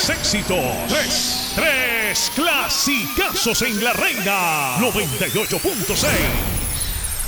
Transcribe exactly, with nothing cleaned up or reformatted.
éxitos. Tres, tres clasicazos en la Reina noventa y ocho punto seis.